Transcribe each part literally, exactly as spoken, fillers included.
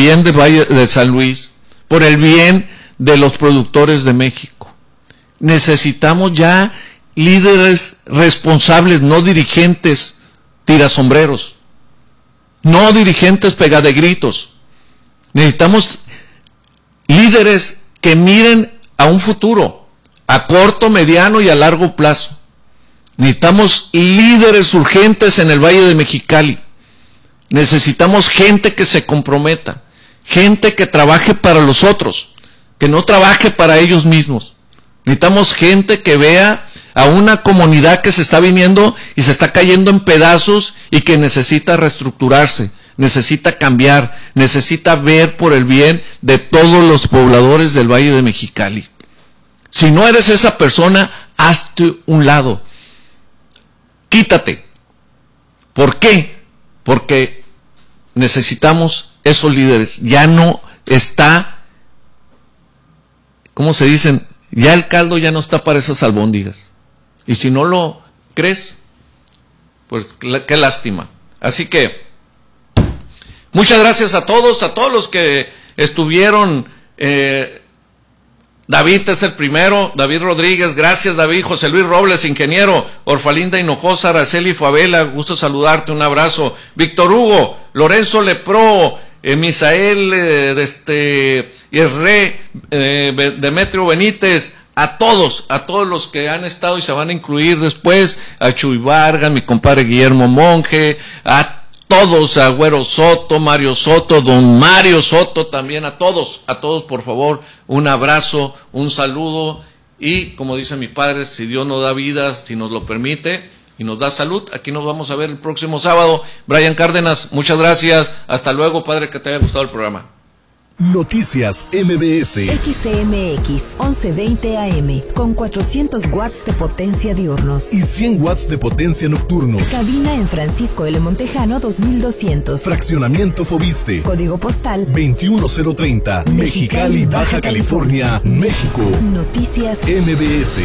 bien del Valle de San Luis, por el bien de los productores de México. Necesitamos ya líderes responsables, no dirigentes tirasombreros, no dirigentes pegadegritos. Necesitamos líderes que miren a un futuro, a corto, mediano y a largo plazo. Necesitamos líderes urgentes en el Valle de Mexicali. Necesitamos gente que se comprometa, gente que trabaje para los otros, que no trabaje para ellos mismos. Necesitamos gente que vea a una comunidad que se está viniendo y se está cayendo en pedazos y que necesita reestructurarse, necesita cambiar, necesita ver por el bien de todos los pobladores del Valle de Mexicali. Si no eres esa persona, hazte un lado. Quítate. ¿Por qué? Porque necesitamos esos líderes. Ya no está, ¿cómo se dicen? Ya el caldo ya no está para esas albóndigas. Y si no lo crees, pues qué lástima. Así que, muchas gracias a todos, a todos los que estuvieron. Eh, David es el primero, David Rodríguez, gracias David, José Luis Robles, ingeniero, Orfalinda Hinojosa, Araceli Favela, gusto saludarte, un abrazo, Víctor Hugo, Lorenzo Lepro, eh, Misael, eh, de este, Isre, eh, Demetrio Benítez, a todos, a todos los que han estado y se van a incluir después, a Chuy Vargas, mi compadre Guillermo Monge, a todos, a Güero Soto, Mario Soto, don Mario Soto también, a todos, a todos por favor, un abrazo, un saludo y como dice mi padre, si Dios nos da vida, si nos lo permite y nos da salud, aquí nos vamos a ver el próximo sábado. Brian Cárdenas, muchas gracias, hasta luego padre, que te haya gustado el programa. Noticias M B S. X C M X once veinte A M con cuatrocientos watts de potencia diurnos y cien watts de potencia nocturnos. Cabina en Francisco L. Montejano dos mil doscientos. Fraccionamiento Fobiste. Código postal veintiuno cero treinta. Mexicali, Baja California, México. Noticias M B S.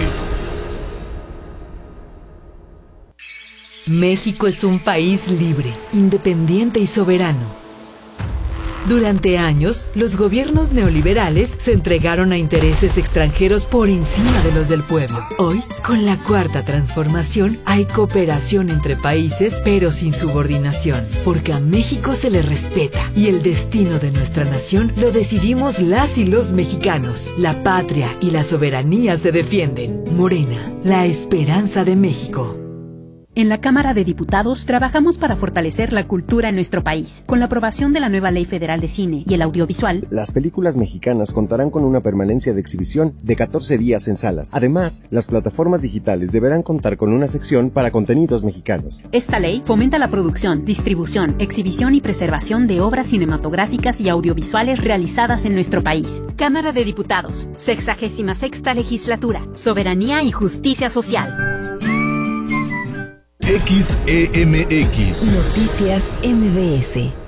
México es un país libre, independiente y soberano. Durante años, los gobiernos neoliberales se entregaron a intereses extranjeros por encima de los del pueblo. Hoy, con la cuarta transformación, hay cooperación entre países, pero sin subordinación, porque a México se le respeta y el destino de nuestra nación lo decidimos las y los mexicanos. La patria y la soberanía se defienden. Morena, la esperanza de México. En la Cámara de Diputados trabajamos para fortalecer la cultura en nuestro país. Con la aprobación de la nueva Ley Federal de Cine y el Audiovisual, las películas mexicanas contarán con una permanencia de exhibición de catorce días en salas. Además, las plataformas digitales deberán contar con una sección para contenidos mexicanos. Esta ley fomenta la producción, distribución, exhibición y preservación de obras cinematográficas y audiovisuales realizadas en nuestro país. Cámara de Diputados, sexagésima sexta legislatura, soberanía y justicia social. X E M X. Noticias M B S.